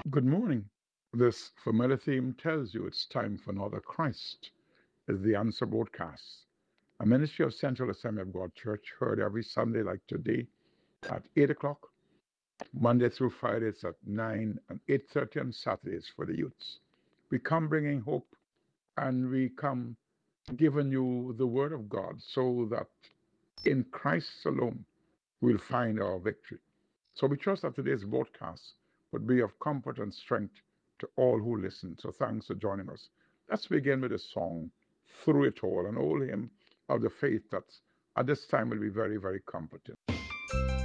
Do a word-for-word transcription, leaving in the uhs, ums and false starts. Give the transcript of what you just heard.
Good morning. This familiar theme tells you it's time for another Christ is the Answer broadcast. A ministry of Central Assembly of God Church heard every Sunday like today at eight o'clock, Monday through Fridays at nine and eight thirty on Saturdays for the youths. We come bringing hope and we come giving you the word of God so that in Christ alone we'll find our victory. So we trust that today's broadcast would be of comfort and strength to all who listen. So thanks for joining us. Let's begin with a song, Through It All, an old hymn of the faith that at this time will be very, very comforting.